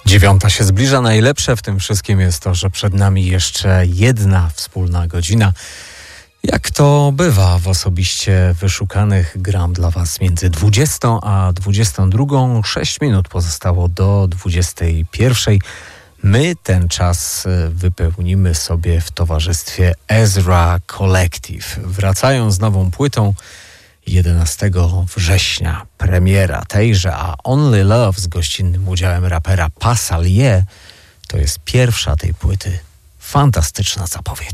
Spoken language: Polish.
9 się zbliża. Najlepsze w tym wszystkim jest to, że przed nami jeszcze jedna wspólna godzina. Jak to bywa w osobiście wyszukanych, gram dla Was między 20 a 22. 6 minut pozostało do 21. My ten czas wypełnimy sobie w towarzystwie Ezra Collective. Wracają z nową płytą 11 września. Premiera tejże, a Only Love z gościnnym udziałem rapera Pasalier to jest pierwsza tej płyty. Fantastyczna zapowiedź.